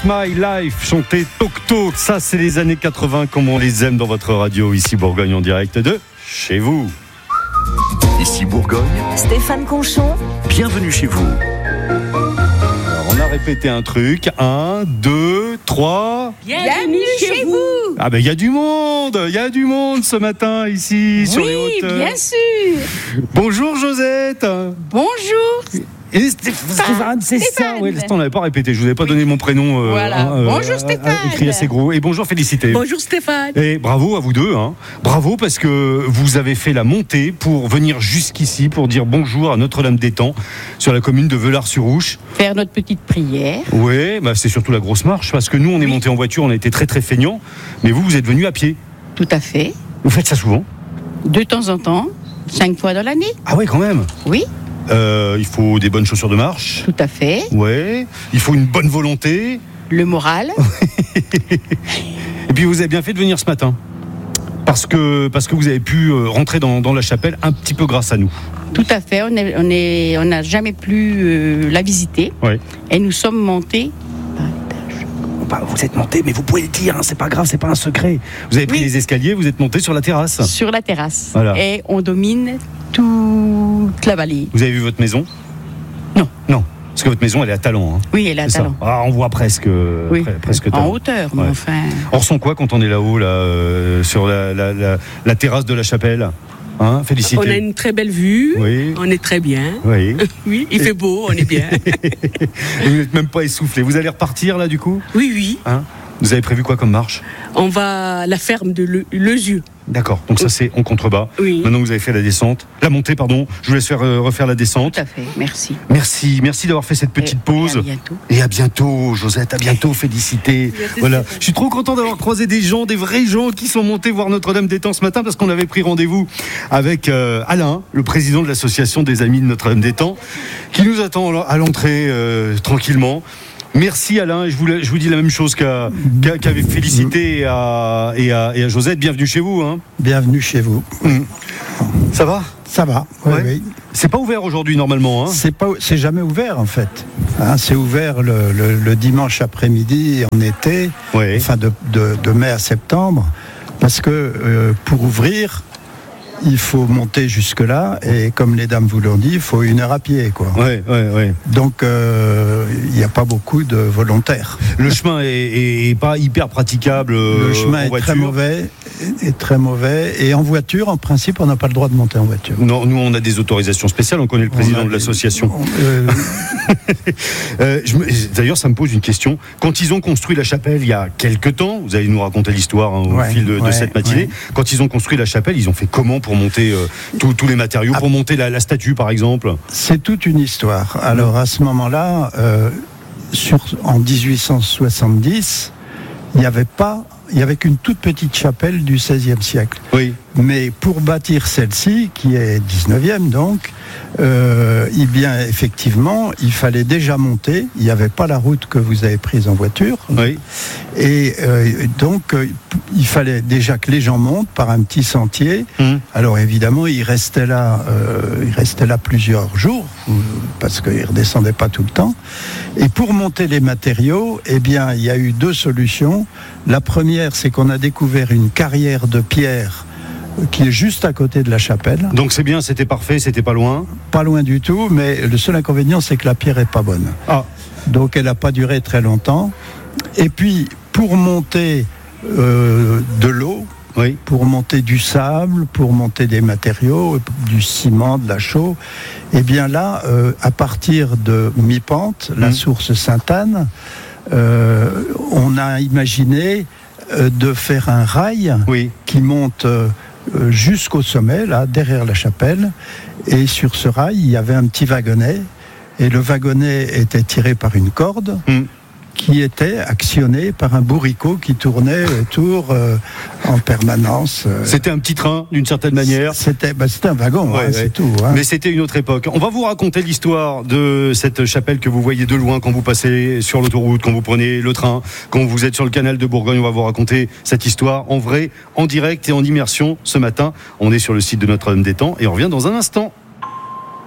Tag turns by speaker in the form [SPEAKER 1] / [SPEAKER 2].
[SPEAKER 1] My Life, chanté Toc Toc. Ça, c'est les années 80 comme on les aime dans votre radio. Ici Bourgogne en direct de chez vous.
[SPEAKER 2] Ici Bourgogne.
[SPEAKER 3] Stéphane Conchon.
[SPEAKER 2] Bienvenue chez vous.
[SPEAKER 1] Alors, on a répété un truc. 1, 2, 3.
[SPEAKER 4] Bienvenue chez vous.
[SPEAKER 1] Ah ben il y a du monde ce matin ici sur les hauteurs.
[SPEAKER 4] Oui, bien sûr.
[SPEAKER 1] Bonjour Josette.
[SPEAKER 4] Bonjour.
[SPEAKER 1] Et Stéphane, c'est ça. Oui, on n'avait pas répété. Je vous avais pas donné mon prénom.
[SPEAKER 4] Voilà. Bonjour Stéphane.
[SPEAKER 1] Écrit assez gros. Et bonjour Félicité.
[SPEAKER 4] Bonjour Stéphane.
[SPEAKER 1] Et bravo à vous deux. Bravo parce que vous avez fait la montée pour venir jusqu'ici pour dire bonjour à Notre-Dame-des-Temps sur la commune de Veulars-sur-Ouche.
[SPEAKER 4] Faire notre petite prière.
[SPEAKER 1] Oui, c'est surtout la grosse marche parce que nous on est monté en voiture, on a été très très feignants. Mais vous êtes venus à pied.
[SPEAKER 4] Tout à fait.
[SPEAKER 1] Vous faites ça souvent?
[SPEAKER 4] De temps en temps, 5 fois dans l'année.
[SPEAKER 1] Ah oui, quand même.
[SPEAKER 4] Oui.
[SPEAKER 1] Il faut des bonnes chaussures de marche.
[SPEAKER 4] Tout à fait.
[SPEAKER 1] Ouais. Il faut une bonne volonté.
[SPEAKER 4] Le moral.
[SPEAKER 1] Et puis vous avez bien fait de venir ce matin. Parce que vous avez pu rentrer dans la chapelle un petit peu grâce à nous.
[SPEAKER 4] Tout à fait. On n'a jamais pu la visiter.
[SPEAKER 1] Ouais.
[SPEAKER 4] Et nous sommes montés.
[SPEAKER 1] Vous êtes monté, mais vous pouvez le dire, c'est pas grave, c'est pas un secret. Vous avez pris les escaliers, vous êtes monté sur la terrasse.
[SPEAKER 4] Sur la terrasse.
[SPEAKER 1] Voilà.
[SPEAKER 4] Et on domine toute la vallée.
[SPEAKER 1] Vous avez vu votre maison?
[SPEAKER 4] Non.
[SPEAKER 1] Non. Parce que votre maison, elle est à Talent.
[SPEAKER 4] Oui, elle est à Talent.
[SPEAKER 1] On voit presque Talent.
[SPEAKER 4] En hauteur, mais enfin.
[SPEAKER 1] On ressent quoi quand on est là-haut, sur la terrasse de la chapelle? Félicité.
[SPEAKER 5] On a une très belle vue,
[SPEAKER 1] oui.
[SPEAKER 5] On est très bien.
[SPEAKER 1] Oui.
[SPEAKER 5] Oui, il fait beau, on est bien.
[SPEAKER 1] Et vous n'êtes même pas essoufflé. Vous allez repartir là du coup?
[SPEAKER 5] Oui.
[SPEAKER 1] Vous avez prévu quoi comme marche?
[SPEAKER 5] On va à la ferme de Lezieux.
[SPEAKER 1] D'accord, donc ça c'est en contrebas.
[SPEAKER 5] Oui.
[SPEAKER 1] Maintenant vous avez fait la montée, je vous laisse refaire la descente.
[SPEAKER 4] Tout à fait, merci.
[SPEAKER 1] Merci d'avoir fait cette petite pause.
[SPEAKER 4] Et
[SPEAKER 1] à bientôt, Josette, à bientôt, félicité. Voilà. Je suis trop content d'avoir croisé des vrais gens qui sont montés voir Notre-Dame-des-Temps ce matin parce qu'on avait pris rendez-vous avec Alain, le président de l'association des Amis de Notre-Dame-des-Temps, qui nous attend à l'entrée tranquillement. Merci Alain, et je vous dis la même chose qu'avec Félicité et à Josette. Bienvenue chez vous.
[SPEAKER 6] Bienvenue chez vous.
[SPEAKER 1] Ça va?
[SPEAKER 6] Ça va, oui.
[SPEAKER 1] C'est pas ouvert aujourd'hui normalement.
[SPEAKER 6] C'est jamais ouvert en fait. C'est ouvert le dimanche après-midi en été, enfin de mai à septembre, parce que pour ouvrir, il faut monter jusque-là, et comme les dames vous l'ont dit, il faut 1 heure à pied, quoi.
[SPEAKER 1] Ouais.
[SPEAKER 6] Donc, il n'y a pas beaucoup de volontaires.
[SPEAKER 1] Le chemin est pas hyper praticable.
[SPEAKER 6] Le chemin est très mauvais. Et en voiture, en principe, on n'a pas le droit de monter en voiture.
[SPEAKER 1] Non, nous, on a des autorisations spéciales. On connaît le président de l'association. D'ailleurs, ça me pose une question. Quand ils ont construit la chapelle il y a quelques temps, vous allez nous raconter l'histoire au fil de cette matinée. Quand ils ont construit la chapelle, ils ont fait comment pour monter tous les matériaux, pour monter la statue par exemple? C'est
[SPEAKER 6] toute une histoire. Alors à ce moment-là, en 1870, il n'y avait qu'une toute petite chapelle du XVIe siècle.
[SPEAKER 1] Oui.
[SPEAKER 6] Mais pour bâtir celle-ci, qui est 19e donc, bien effectivement, il fallait déjà monter. Il n'y avait pas la route que vous avez prise en voiture.
[SPEAKER 1] Oui.
[SPEAKER 6] Et donc, il fallait déjà que les gens montent par un petit sentier. Alors évidemment, ils restaient là plusieurs jours, parce qu'ils ne redescendaient pas tout le temps. Et pour monter les matériaux, il y a eu 2 solutions. La première, c'est qu'on a découvert une carrière de pierre qui est juste à côté de la chapelle.
[SPEAKER 1] Donc c'est bien, c'était parfait, c'était pas loin?
[SPEAKER 6] Pas loin du tout, mais le seul inconvénient, c'est que la pierre est pas bonne. Donc elle n'a pas duré très longtemps. Et puis, pour monter de l'eau, pour monter du sable, pour monter des matériaux, du ciment, de la chaux, là, à partir de mi-pente, la source Sainte-Anne, on a imaginé de faire un rail qui monte jusqu'au sommet, là, derrière la chapelle. Et sur ce rail, il y avait un petit wagonnet. Et le wagonnet était tiré par une corde qui était actionné par un bourricot qui tournait autour en permanence.
[SPEAKER 1] C'était un petit train, d'une certaine manière.
[SPEAKER 6] C'était un wagon, c'est tout.
[SPEAKER 1] Mais c'était une autre époque. On va vous raconter l'histoire de cette chapelle que vous voyez de loin quand vous passez sur l'autoroute, quand vous prenez le train, quand vous êtes sur le canal de Bourgogne. On va vous raconter cette histoire en vrai, en direct et en immersion ce matin. On est sur le site de Notre-Dame-des-Temps et on revient dans un instant.